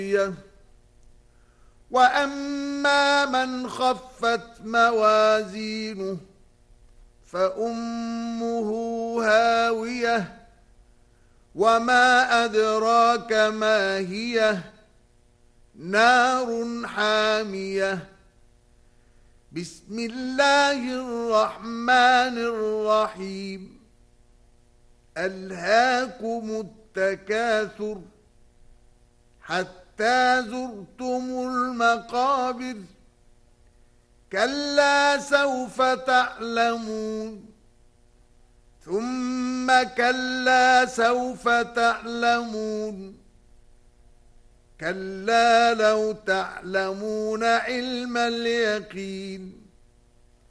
وأما من خفت موازينه فأمه هاوية وما أدراك ما هي نار حامية بسم الله الرحمن الرحيم ألهاكم التكاثر حتى زرتم المقابر كلا سوف تعلمون ثم كلا سوف تعلمون كلا لو تعلمون علم اليقين